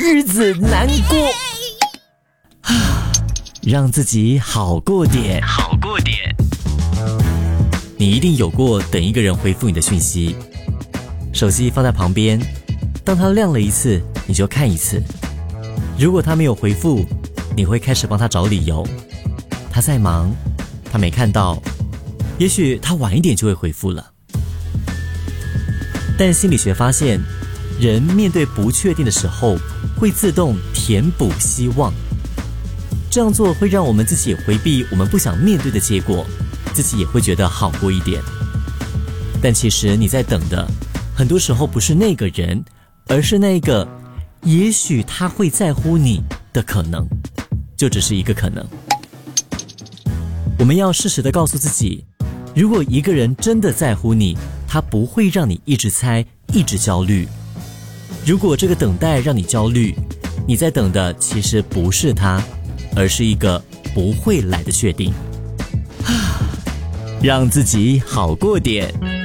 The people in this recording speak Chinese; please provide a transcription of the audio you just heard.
日子难过。让自己好过点，好过点。你一定有过等一个人回复你的讯息，手机放在旁边，当他亮了一次，你就看一次。如果他没有回复，你会开始帮他找理由。他在忙，他没看到，也许他晚一点就会回复了。但心理学发现，人面对不确定的时候，会自动填补希望。这样做会让我们自己回避我们不想面对的结果，自己也会觉得好过一点。但其实你在等的，很多时候不是那个人，而是那个也许他会在乎你的可能，就只是一个可能。我们要适时地告诉自己，如果一个人真的在乎你，他不会让你一直猜，一直焦虑。如果这个等待让你焦虑，你在等的其实不是他，而是一个不会来的确定。让自己好过点。